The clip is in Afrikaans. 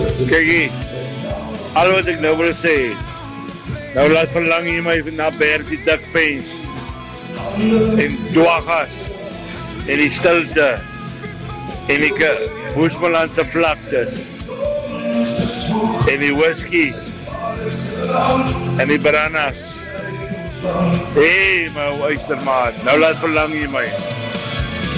Kykie, al wat ek nou wil sê, nou laat verlang jy my na Bertie Dikpens en Dwagas en die stilte en die Boesmanlandse vlaktes en die whisky en die bananas. Hey, my oystermaat, nou laat verlang jy my.